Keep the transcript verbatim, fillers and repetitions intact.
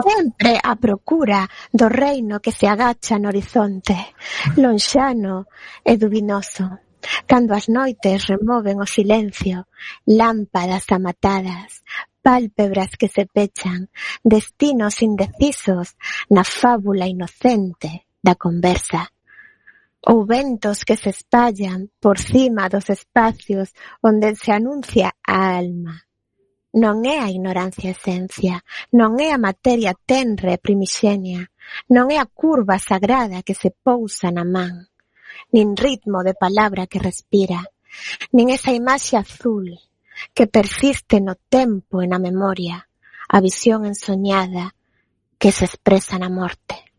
Sempre a procura do reino que se agacha no horizonte, lonxano e dubinoso. Cando as noites removen o silencio, lámpadas amatadas, pálpebras que se pechan, destinos indecisos na fábula inocente da conversa. Ou ventos que se espallan por cima dos espacios onde se anuncia a alma. Non é a ignorancia esencia, non é a materia tenre e primixenia, non é a curva sagrada que se pousa na man, nin ritmo de palabra que respira, nin esa imaxe azul que persiste no tempo e na memoria, a visión ensoñada que se expresa na morte.